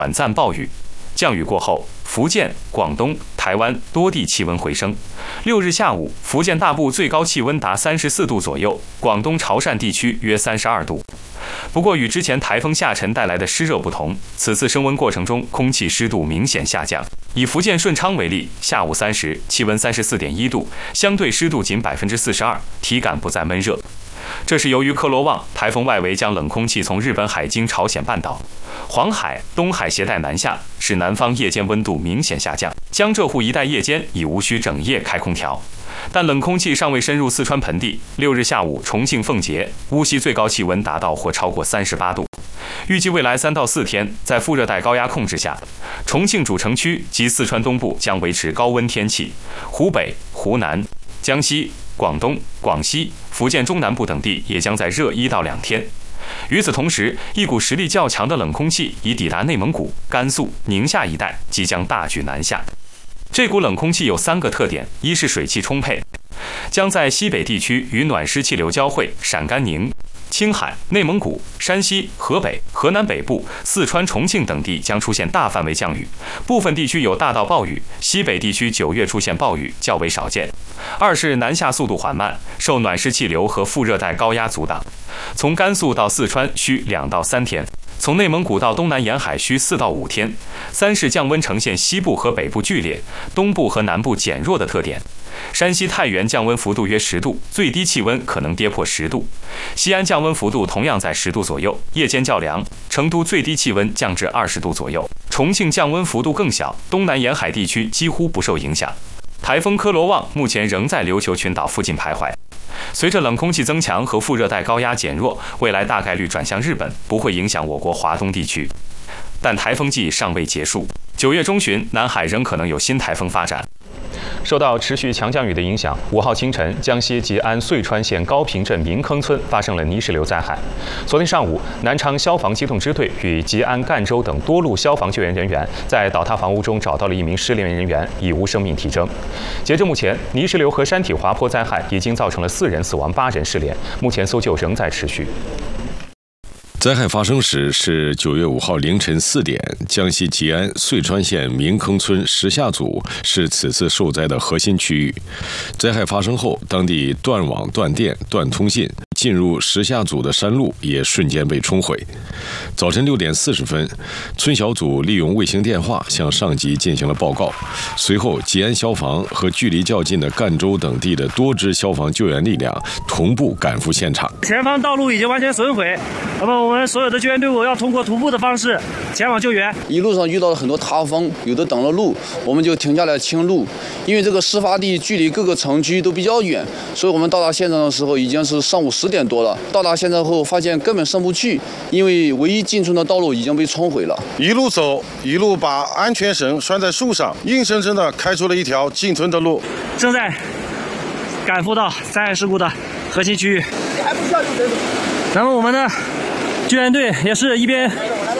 短暂暴雨。降雨过后，福建、广东、台湾多地气温回升。6日下午，福建大部最高气温达34度左右，广东潮汕地区约32度。不过，与之前台风下沉带来的湿热不同，此次升温过程中空气湿度明显下降。以福建顺昌为例，下午3时气温34.1度，相对湿度仅42%，体感不再闷热。这是由于克罗旺台风外围将冷空气从日本海经朝鲜半岛、黄海、东海携带南下，使南方夜间温度明显下降。江浙沪一带夜间已无需整夜开空调，但冷空气尚未深入四川盆地。6日下午，重庆奉节、无锡最高气温达到或超过38度。预计未来3到4天，在副热带高压控制下，重庆主城区及四川东部将维持高温天气，湖北、湖南、江西、广东、广西、福建中南部等地也将在热1到2天。与此同时，一股实力较强的冷空气已抵达内蒙古、甘肃、宁夏一带，即将大举南下。这股冷空气有3个特点：一是水汽充沛，将在西北地区与暖湿气流交汇，陕甘宁、青海、内蒙古、山西、河北、河南北部、四川、重庆等地将出现大范围降雨，部分地区有大到暴雨，西北地区9月出现暴雨较为少见。二是南下速度缓慢，受暖湿气流和副热带高压阻挡，从甘肃到四川需2到3天，从内蒙古到东南沿海需4到5天。三是降温呈现西部和北部剧烈，东部和南部减弱的特点。山西太原降温幅度约10度，最低气温可能跌破10度。西安降温幅度同样在10度左右，夜间较凉。成都最低气温降至20度左右。重庆降温幅度更小，东南沿海地区几乎不受影响。台风科罗旺目前仍在琉球群岛附近徘徊。随着冷空气增强和副热带高压减弱，未来大概率转向日本，不会影响我国华东地区。但台风季尚未结束，9月中旬，南海仍可能有新台风发展。受到持续强降雨的影响，5号清晨，江西吉安遂川县高坪镇民坑村发生了泥石流灾害。昨天上午，南昌消防机动支队与吉安、赣州等多路消防救援人员在倒塌房屋中找到了一名失联人员，已无生命体征。截至目前，泥石流和山体滑坡灾害已经造成了4人死亡、8人失联，目前搜救仍在持续。 灾害发生时是9月5号凌晨4点，江西吉安遂川县民坑村石下组是此次受灾的核心区域。灾害发生后，当地断网、断电、断通信，进入石下组的山路也瞬间被冲毁。早晨6点40分，村小组利用卫星电话向上级进行了报告。随后，吉安消防和距离较近的赣州等地的多支消防救援力量同步赶赴现场。 前方道路已经完全损毁，那么我们所有的救援队伍要通过徒步的方式前往救援。 一路上遇到了很多塌方，有的挡了路，我们就停下来清路。因为这个事发地距离各个城区都比较远，所以我们到达现场的时候已经是上午10点多了。到达现场后发现根本上不去，因为唯一进村的道路已经被冲毁了。 一路走，一路把安全绳拴在树上，硬生生的开出了一条进村的路。 正在赶赴到灾害事故的核心区域。你还不需要救援。然后我们的救援队也是一边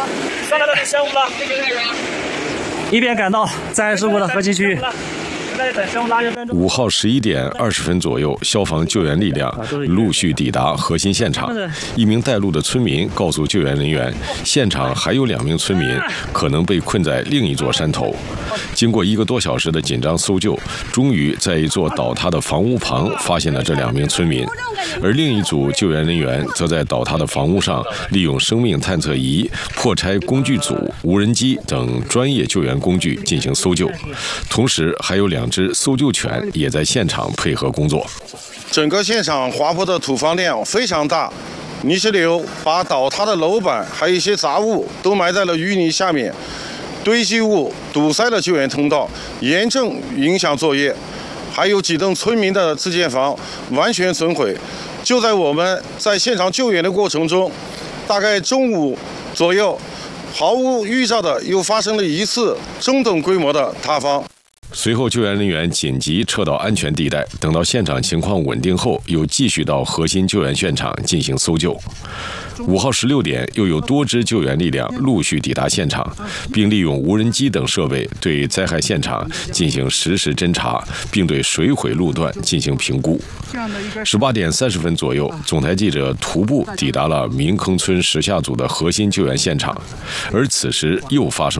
一边赶到灾害事故的核心区域。 5号11点20分左右，消防救援力量陆续抵达核心现场。一名带路的村民告诉救援人员，现场还有2名村民可能被困在另一座山头。经过1个多小时的紧张搜救，终于在一座倒塌的房屋旁发现了这2名村民。而另一组救援人员则在倒塌的房屋上利用生命探测仪、破拆工具组、无人机等专业救援工具进行搜救，同时还有2只搜救犬也在现场配合工作。 整个现场滑坡的土方量非常大，泥石流把倒塌的楼板还有一些杂物都埋在了淤泥下面，堆积物堵塞了救援通道，严重影响作业。还有几栋村民的自建房完全损毁。就在我们在现场救援的过程中，大概中午左右，毫无预兆的又发生了一次中等规模的塌方。 随后，救援人员紧急撤到安全地带，等到现场情况稳定后，又继续到核心救援现场进行搜救。 5号16点，又有多支救援力量陆续抵达现场，并利用无人机等设备对灾害现场进行实时侦查，并对水毁路段进行评估。18点30分左右，总台记者徒步抵达了明坑村石下组的核心救援现场，而此时又发生